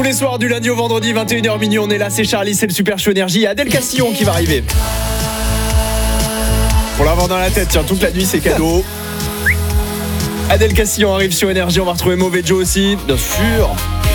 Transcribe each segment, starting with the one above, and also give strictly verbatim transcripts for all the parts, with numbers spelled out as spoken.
les soirs du lundi au vendredi, vingt et une heures minuit, on est là, c'est Charlie, c'est le Super Show Énergie. Adèle Castillon qui va arriver. Pour l'avoir dans la tête, tiens, toute la nuit c'est cadeau. Adèle Castillon arrive sur Énergie, on va retrouver Mauvais Joe aussi, bien sûr.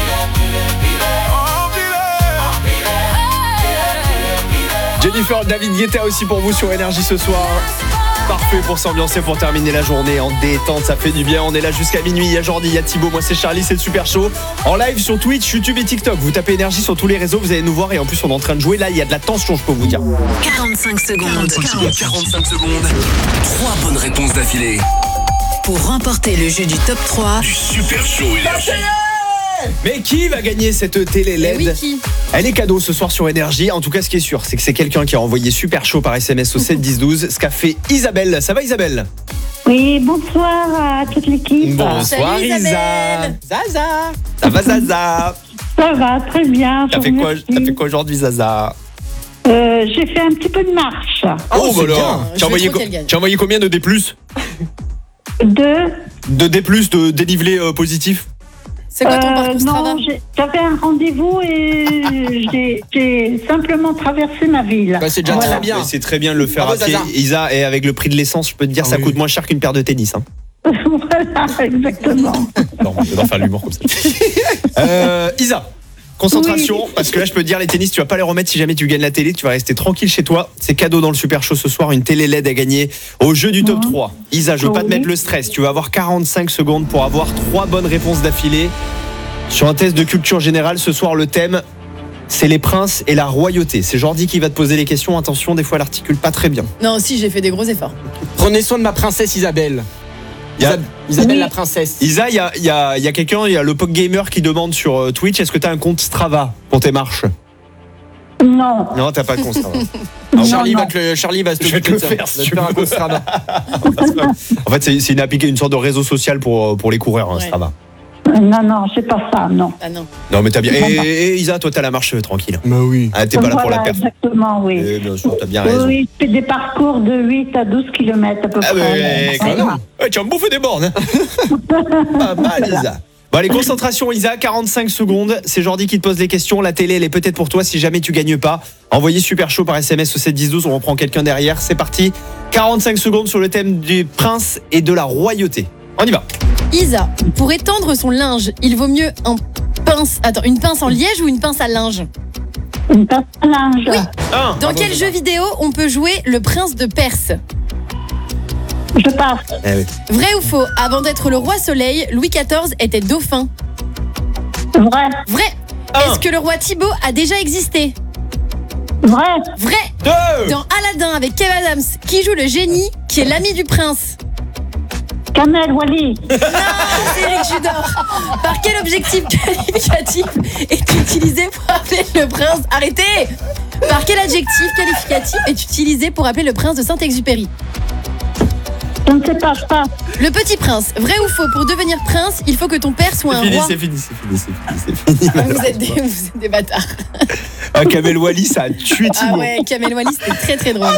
Jennifer, David Guetta aussi pour vous sur Énergie ce soir. Parfait pour s'ambiancer, pour terminer la journée en détente, ça fait du bien. On est là jusqu'à minuit, il y a Jordi, il y a Thibaut, moi c'est Charlie, c'est le Super Show. En live sur Twitch, YouTube et TikTok. Vous tapez Énergie sur tous les réseaux, vous allez nous voir. Et en plus on est en train de jouer, là il y a de la tension, je peux vous dire. quarante-cinq secondes. quarante-cinq secondes. Trois bonnes réponses d'affilée. Pour remporter le jeu du top trois Du Super Show Énergie. Mais qui va gagner cette télé L E D? Oui, qui? Elle est cadeau ce soir sur Énergie. En tout cas, ce qui est sûr, c'est que c'est quelqu'un qui a envoyé Super Chaud par S M S au sept dix douze. Ce qu'a fait Isabelle. Ça va, Isabelle? Oui, bonsoir à toute l'équipe. Bonsoir, Salut, Isa. Isabelle. Zaza. Ça va, Zaza? Ça va, très bien. T'as je fait vous quoi, remercie. t'as fait quoi aujourd'hui, Zaza? Euh, J'ai fait un petit peu de marche. Oh, c'est bah bien. alors. Je Tu as veux envoyé, trop co- qu'elle gagne. tu as envoyé combien de D plus? Deux. De D plus, de dénivelé euh, positif? C'est quoi ton Euh, parcours Strava? non, j'ai- j'avais un rendez-vous et j'ai- j'ai simplement traversé ma ville. Bah, c'est déjà Voilà. très bien. Ouais, c'est très bien de le faire Bravo, à pied, Zaza. Isa. Et avec le prix de l'essence, je peux te dire, Ah ça oui. coûte moins cher qu'une paire de tennis. Hein. Voilà, exactement. Non, j'adore faire l'humour comme ça. euh, Isa, concentration, parce que là je peux te dire, les tennis tu vas pas les remettre si jamais tu gagnes la télé, tu vas rester tranquille chez toi. C'est cadeau dans le Super Show ce soir, une télé L E D à gagner au jeu du top Mhm. trois. Isa, je veux pas te Oui. mettre le stress, tu vas avoir quarante-cinq secondes pour avoir trois bonnes réponses d'affilée. Sur un test de culture générale, ce soir le thème, c'est les princes et la royauté. C'est Jordi qui va te poser les questions, attention, des fois elle articule pas très bien. Non, si, j'ai fait des gros efforts. Prenez soin de ma princesse Isabelle. Y a- Isab- Isabelle Oui. la princesse. Isa, il y a, il y a- il y a quelqu'un, il y a le Pog Gamer qui demande sur euh, Twitch, est-ce que tu as un compte Strava pour tes marches? Non. Non, t'as pas de compte Strava. Non, Charlie, non. va te le, Charlie va se Je vais te le ça. faire, Va si te tu faire un veux. compte Strava. En fait, c'est c'est une, applica- une sorte de réseau social pour, pour les coureurs, hein, Ouais. Strava. Non, non, c'est pas ça, non. Ah non. Non, mais t'as bien. Et, et Isa, toi, t'as la marche euh, tranquille. Bah oui. Ah, t'es pas là pour Voilà, la perte. exactement, oui. Eh, bien sûr, t'as bien Oui, raison. oui, je fais des parcours de huit à douze kilomètres à peu Ah, près. ouais, quand même. Ouais, tu vas me bouffer des bornes. hein. Pas mal, Isa. Bon, allez, concentration, Isa, quarante-cinq secondes. C'est Jordi qui te pose les questions. La télé, elle est peut-être pour toi si jamais tu gagnes pas. Envoyez Super Chaud par S M S au sept dix douze. On reprend quelqu'un derrière. C'est parti. quarante-cinq secondes sur le thème du prince et de la royauté. On y va. Isa, pour étendre son linge, il vaut mieux un pince. Attends, une pince en liège ou une pince à linge? Une pince à linge. Un. Dans quel jeu vidéo on peut jouer le prince de Perse? Je passe. Eh oui. Vrai ou faux? Avant d'être le roi soleil, Louis quatorze était dauphin. Vrai. Vrai. Un. Est-ce que le roi Thibaut a déjà existé? Vrai. Vrai. Deux. Dans Aladdin avec Kev Adams, qui joue le génie qui est l'ami du prince? Kamel Wally. C'est Eric Judor. Par quel objectif qualificatif est utilisé pour appeler le prince? Arrêtez. Par quel adjectif qualificatif est utilisé pour appeler le prince de Saint-Exupéry? Je ne sais pas, je passe. Le Petit Prince. Vrai ou faux? Pour devenir prince, il faut que ton père soit un C'est fini, roi. c'est fini, c'est fini, c'est fini, c'est fini. Ah, vous, êtes des, vous êtes des bâtards. Ah, Kamel Wally, ça a tué Ah Thibaut. ouais, Kamel Wally, c'était très très drôle.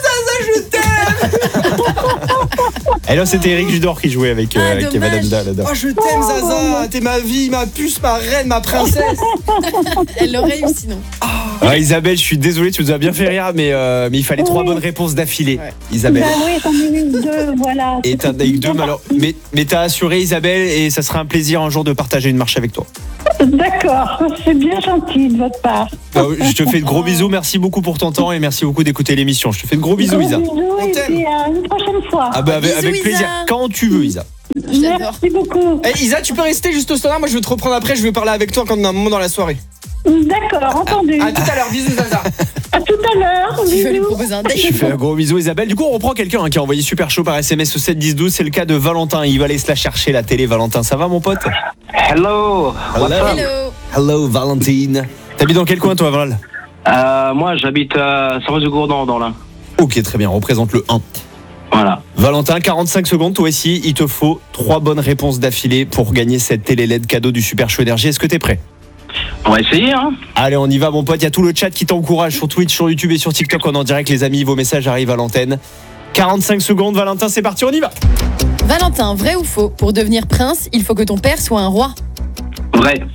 Et là, c'était Eric Judor qui jouait avec, euh, Ah, avec dommage. Madame Da, là-dedans. Oh, je t'aime, Zaza. T'es ma vie, ma puce, ma reine, ma princesse. Elle l'aurait eu sinon. Ah, Isabelle, je suis désolé, tu nous as bien fait rire, mais, euh, mais il fallait trois Oui. bonnes réponses d'affilée. Ouais. Isabelle. Ben oui, j'en ai eu deux, voilà. Et t'en as eu deux, mais, alors- mais, mais t'as assuré, Isabelle, et ça sera un plaisir un jour de partager une marche avec toi. D'accord, c'est bien gentil de votre part. Euh, je te fais de gros bisous, merci beaucoup pour ton temps et merci beaucoup d'écouter l'émission. Je te fais de gros bisous, Isa. Gros bisous On et t'aime. puis à une prochaine fois. Ah bah avec, Bisous, avec Isa. plaisir, quand tu veux, Isa. Je l'adore. Merci beaucoup. Eh Isa, tu peux rester juste au standard. Moi, je vais te reprendre après. Je vais parler avec toi quand on a un moment dans la soirée. D'accord, entendu. À tout à l'heure. Bisous, Zaza. À tout à l'heure. Tu veux lui Bisous. proposer un date? Je fais un gros bisou, Isabelle. Du coup, on reprend quelqu'un hein, qui a envoyé Super Chaud par S M S au sept dix douze. C'est le cas de Valentin. Il va aller se la chercher, la télé. Valentin, ça va, mon pote? Hello. Hello. Hello. Hello, Valentine. T'habites dans quel coin, toi, Val? Euh, moi, j'habite à Saint-Rose-du-Gourdon, dans l'Ain. Ok, très bien. On représente le un. Voilà. Valentin, quarante-cinq secondes, toi aussi. Il te faut trois bonnes réponses d'affilée pour gagner cette télé L E D cadeau du Super Show Énergie. Est-ce que t'es prêt? On va essayer, hein. Allez, on y va, mon pote. Il y a tout le chat qui t'encourage sur Twitch, sur YouTube et sur TikTok. On est en direct, les amis. Vos messages arrivent à l'antenne. quarante-cinq secondes, Valentin, c'est parti, on y va. Valentin, vrai ou faux? Pour devenir prince, il faut que ton père soit un roi. Vrai. Faux.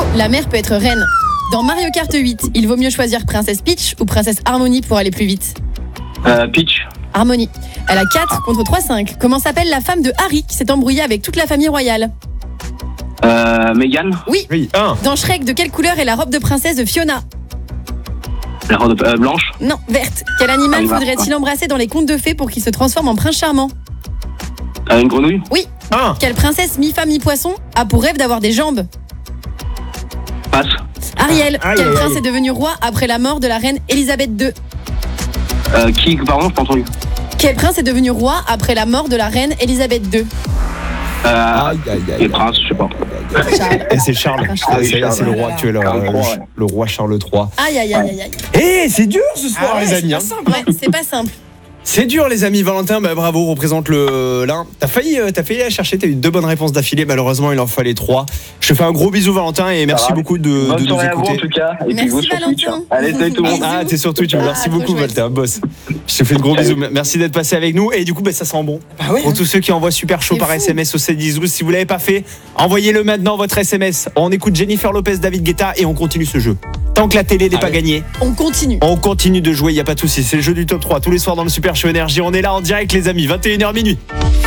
Faux, la mère peut être reine. Dans Mario Kart huit, il vaut mieux choisir Princesse Peach ou Princesse Harmony pour aller plus vite. Euh, Peach. Harmony. Elle a quatre contre trois cinq. Comment s'appelle la femme de Harry qui s'est embrouillée avec toute la famille royale? Euh, Megan. Oui. Oui, un. Dans Shrek, de quelle couleur est la robe de princesse de Fiona? La robe euh, blanche. Non, verte. Quel animal Ah, il va. faudrait-il embrasser dans les contes de fées pour qu'il se transforme en prince charmant? Euh, une grenouille. Oui. Un. Quelle princesse mi-femme mi-poisson a pour rêve d'avoir des jambes? Passe. Ariel. Aïe, Quel aïe, prince aïe. est devenu roi après la mort de la reine Elisabeth deux? Euh, qui, pardon, je pas entendu. Quel prince est devenu roi après la mort de la reine Elisabeth deux? Euh, Aïe, aïe, aïe. les princes, je sais pas. Charles. Et c'est Charles. Ah, Ah, oui, c'est Charles. c'est le roi actuel, Charles euh, trois, ouais. le roi Charles trois. Aïe, aïe, aïe, aïe, aïe. Eh, c'est dur ce soir, Ah ouais, les c'est amis. pas hein. simple. Ouais, c'est pas simple. C'est dur, les amis. Valentin, bah, bravo, représente le l'un. T'as failli, euh, t'as failli la chercher. T'as eu deux bonnes réponses d'affilée. Malheureusement, il en fallait trois. Je te fais un gros bisou, Valentin, et merci va. beaucoup de, Bonne de nous soirée à vous en écouter. tout cas. Et Merci, puis vous sur Twitch. Valentin. Allez, salut tout le monde. Bisous. Ah, t'es sur Twitch. Ah, Merci trop beaucoup, chouette. Valentin, boss. Je te fais de gros bisous. Merci d'être passé avec nous. Et du coup, bah, ça sent bon. Ah ouais. Pour tous ceux qui envoient super chaud C'est par fou. S M S au sept dix douze, si vous l'avez pas fait, envoyez-le maintenant votre S M S. On écoute Jennifer Lopez, David Guetta et on continue ce jeu. Tant que la télé n'est Ah pas ouais. gagnée, On continue. on continue de jouer, il y a pas de souci. C'est le jeu du top trois tous les soirs dans le Super Show Énergie. On est là en direct, les amis, vingt et une heures minuit.